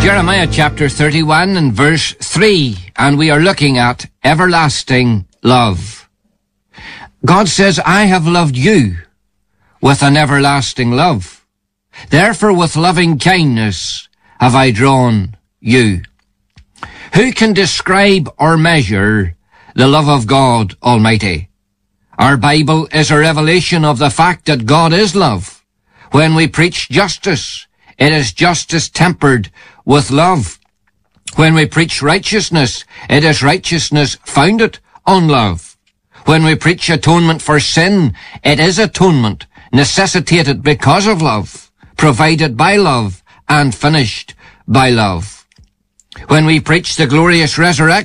Jeremiah chapter 31 and verse 3, and we are looking at everlasting love. God says, I have loved you with an everlasting love. Therefore with loving kindness have I drawn you. Who can describe or measure the love of God Almighty? Our Bible is a revelation of the fact that God is love. When we preach justice, it is justice tempered with love. When we preach righteousness, it is righteousness founded on love. When we preach atonement for sin, it is atonement necessitated because of love, provided by love, and finished by love. When we preach the glorious resurrection,